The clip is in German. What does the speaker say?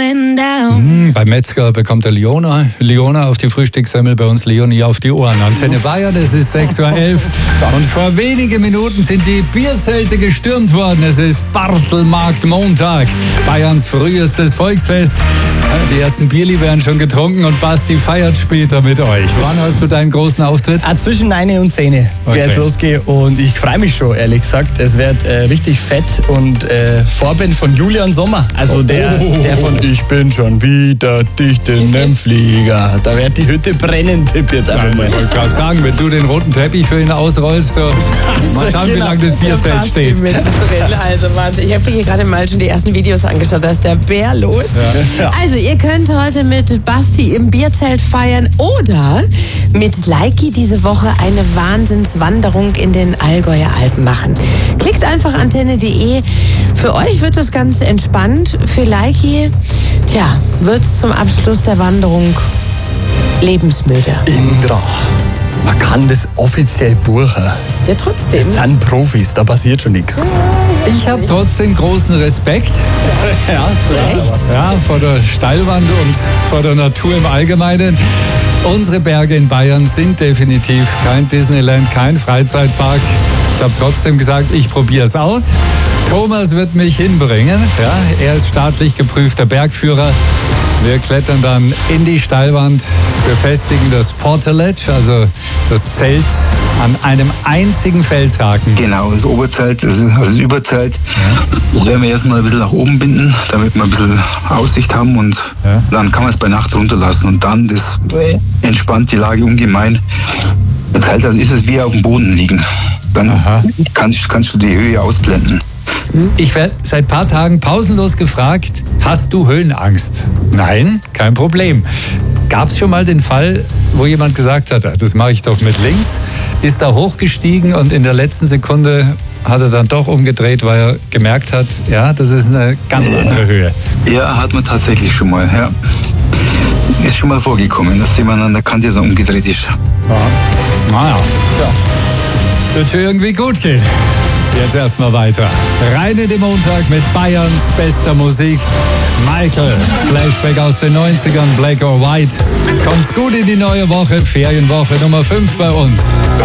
going down. Beim Metzger bekommt der Leona auf die Frühstückssemmel, bei uns Leonie auf die Ohren. Antenne Bayern, es ist 6.11 Uhr und vor wenigen Minuten sind die Bierzelte gestürmt worden. Es ist Bartelmarkt-Montag, Bayerns frühestes Volksfest. Die ersten Bierli werden schon getrunken und Basti feiert später mit euch. Wann hast du deinen großen Auftritt? Zwischen 9 und 10 wird es losgehen und ich freue mich schon, ehrlich gesagt. Es wird richtig fett und Vorband von Julian Sommer. Also der von Ich bin schon wieder dicht in dem Flieger. Da wird die Hütte brennen, tipp jetzt einfach mal. Ich wollte gerade sagen, wenn du den roten Teppich für ihn ausrollst, mal schauen, wie lange das Bierzelt steht. Also Wahnsinn. Ich habe hier gerade mal schon die ersten Videos angeschaut, da ist der Bär los. Ja. Also ihr könnt heute mit Basti im Bierzelt feiern oder mit Leiki diese Woche eine Wahnsinnswanderung in den Allgäuer Alpen machen. Klickt einfach antenne.de. Für euch wird das ganz entspannt. Für Leiki, wird es zum Abschluss der Wanderung lebensmüde. Indra, man kann das offiziell buchen. Ja, trotzdem. Das sind Profis, da passiert schon nichts. Ich habe trotzdem großen Respekt. Ja, Echt? Ja, vor der Steilwand und vor der Natur im Allgemeinen. Unsere Berge in Bayern sind definitiv kein Disneyland, kein Freizeitpark. Ich habe trotzdem gesagt, ich probiere es aus. Thomas wird mich hinbringen. Ja, er ist staatlich geprüfter Bergführer. Wir klettern dann in die Steilwand, befestigen das Portaledge, also das Zelt, an einem einzigen Felshaken. Genau, das Oberzelt, also das Überzelt. Das werden wir erstmal ein bisschen nach oben binden, damit wir ein bisschen Aussicht haben und dann kann man es bei Nacht runterlassen und dann das entspannt die Lage ungemein. Das Zelt, also ist es wie auf dem Boden liegen. Dann kannst du die Höhe ausblenden. Ich werde seit ein paar Tagen pausenlos gefragt, hast du Höhenangst? Nein, kein Problem. Gab es schon mal den Fall, wo jemand gesagt hat, das mache ich doch mit links, ist da hochgestiegen und in der letzten Sekunde hat er dann doch umgedreht, weil er gemerkt hat, das ist eine ganz andere Höhe. Ja, hat man tatsächlich schon mal, Ist schon mal vorgekommen, dass jemand an der Kante dann umgedreht ist. Naja, wird schon irgendwie gut gehen. Jetzt erstmal weiter. Rein in den Montag mit Bayerns bester Musik. Michael, Flashback aus den 90ern, Black or White. Kommt's gut in die neue Woche, Ferienwoche Nummer 5 bei uns.